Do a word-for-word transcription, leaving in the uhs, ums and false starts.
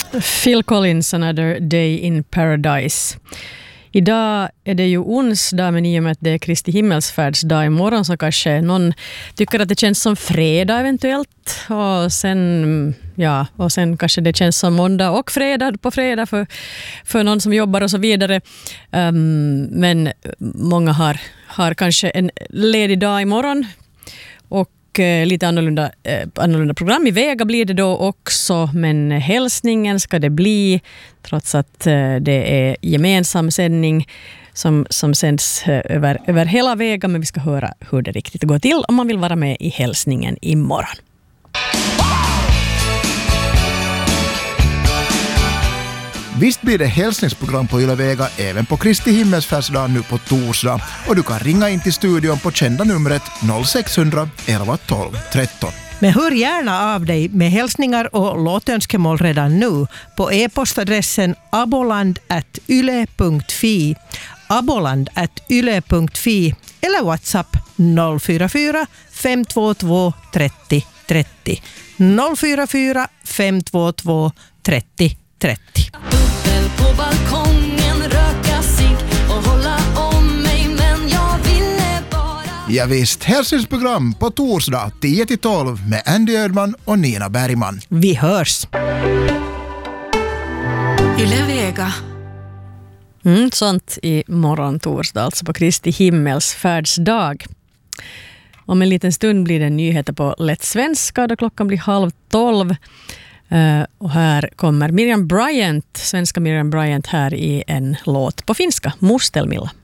Phil Collins, Another Day in Paradise. Idag är det ju onsdag, men i och med att det är Kristi himmelsfärdsdag imorgon så kanske någon tycker att det känns som fredag eventuellt. Och sen, ja, och sen kanske det känns som måndag och fredag på fredag för, för någon som jobbar och så vidare. Um, men många har, har kanske en ledig dag imorgon. Och lite annorlunda, eh, annorlunda program i Vega blir det då också, men hälsningen ska det bli trots att eh, det är gemensam sändning som, som sänds eh, över, över hela Vega, men vi ska höra hur det riktigt går till om man vill vara med i hälsningen imorgon. Visst blir det hälsningsprogram på Yle Vega även på Kristi himmelsfärdsdag nu på torsdag. Och du kan ringa in till studion på kända numret noll sex hundra elva tolv tretton. Men hör gärna av dig med hälsningar och låtönskemål redan nu på e-postadressen aboland at yle punkt fi, aboland at yle punkt fi eller WhatsApp noll fyra fyra fem två två trettio trettio, noll fyra fyra fem två två trettio trettio. Bubbel på balkongen, röka sig och hålla om mig, men jag ville bara... Ja visst, hälsningsprogram på torsdag tio till tolv med Andy Ödman och Nina Bergman. Vi hörs! Yle Vega. Mm, sånt i morgon torsdag, alltså på Kristi himmelsfärdsdag. Om en liten stund blir det nyheter på Lätt Svenska då klockan blir halv tolv. Uh, och här kommer Miriam Bryant, svenska Miriam Bryant här i en låt på finska, Mustelmilla.